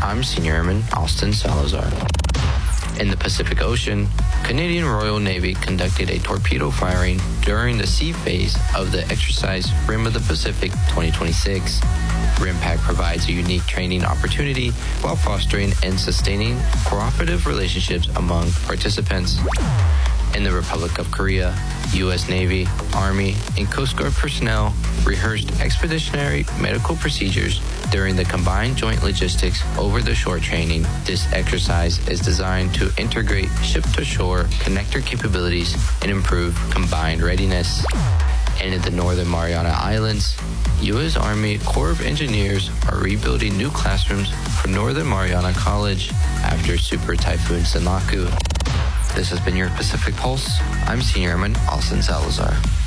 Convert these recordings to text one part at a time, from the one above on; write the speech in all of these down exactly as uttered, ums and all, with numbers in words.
I'm Senior Airman Austin Salazar. In the Pacific Ocean, Canadian Royal Navy conducted a torpedo firing during the sea phase of the exercise Rim of the Pacific twenty twenty-six. RIMPAC provides a unique training opportunity while fostering and sustaining cooperative relationships among participants. In the Republic of Korea, U S Navy, Army, and Coast Guard personnel rehearsed expeditionary medical procedures during the Combined Joint Logistics Over-the-Shore training. This exercise is designed to integrate ship-to-shore connector capabilities and improve combined readiness. And in the Northern Mariana Islands, U S Army Corps of Engineers are rebuilding new classrooms for Northern Mariana College after Super Typhoon Sanaku. This has been your Pacific Pulse. I'm Senior Airman Austin Salazar.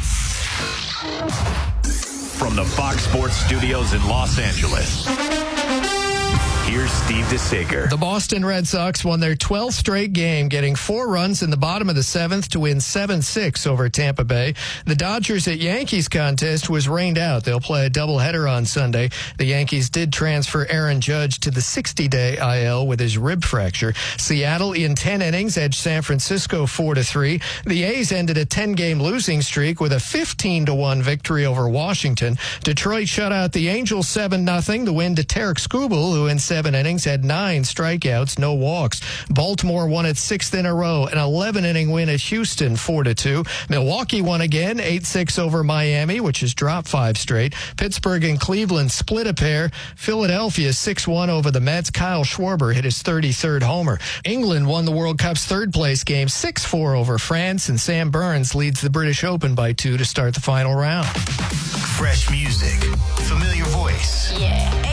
From the Fox Sports Studios in Los Angeles, here's Steve DeSager. The Boston Red Sox won their twelfth straight game, getting four runs in the bottom of the seventh to win seven six over Tampa Bay. The Dodgers at Yankees contest was rained out. They'll play a doubleheader on Sunday. The Yankees did transfer Aaron Judge to the sixty-day I L with his rib fracture. Seattle, in ten innings, edged San Francisco four to three. The A's ended a ten-game losing streak with a fifteen to one victory over Washington. Detroit shut out the Angels seven nothing. The win to Tarek Skubal, who in seven innings had nine strikeouts, no walks. Baltimore won its sixth in a row, an eleven-inning win at Houston, four to two. Milwaukee won again, eight six over Miami, which has dropped five straight. Pittsburgh and Cleveland split a pair. Philadelphia six one over the Mets. Kyle Schwarber hit his thirty-third homer. England won the World Cup's third-place game, six four over France, and Sam Burns leads the British Open by two to start the final round. Fresh music, familiar voice. Yeah.